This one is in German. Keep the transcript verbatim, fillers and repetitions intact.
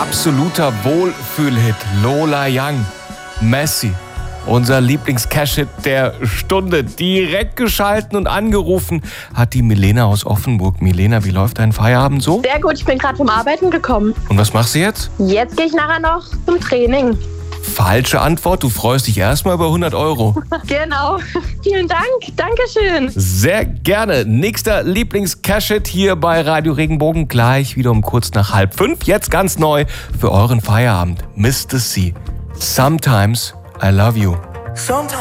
absoluter Wohlfühlhit. Lola Young, Messi. Unser Lieblings-Cash-Hit der Stunde. Direkt geschalten und angerufen hat die Milena aus Offenburg. Milena, wie läuft dein Feierabend so? Sehr gut, ich bin gerade vom Arbeiten gekommen. Und was machst du jetzt? Jetzt gehe ich nachher noch zum Training. Falsche Antwort, du freust dich erstmal über hundert Euro. Genau, vielen Dank, Dankeschön. Sehr gerne. Nächster Lieblings-Cash-Hit hier bei Radio Regenbogen. Gleich wieder um kurz nach halb fünf. Jetzt ganz neu für euren Feierabend. Mister C. Sometimes I love you. Sometimes